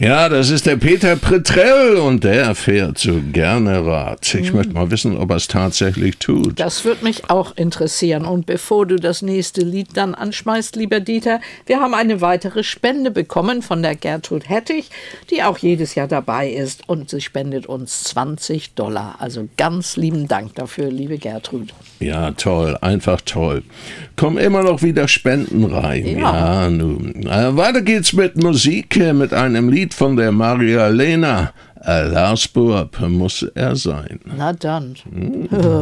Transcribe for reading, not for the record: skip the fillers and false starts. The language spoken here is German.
Ja, das ist der Peter Pretrell und der fährt so gerne Rad. Ich möchte mal wissen, ob er es tatsächlich tut. Das würde mich auch interessieren. Und bevor du das nächste Lied dann anschmeißt, lieber Dieter, wir haben eine weitere Spende bekommen von der Gertrud Hettich, die auch jedes Jahr dabei ist. Und sie spendet uns $20. Also ganz lieben Dank dafür, liebe Gertrud. Ja, toll, einfach toll. Kommen immer noch wieder Spenden rein. Ja, nun. Weiter geht's mit Musik, mit einem Lied von der Maria Lena. Lars Burb muss er sein. Na dann.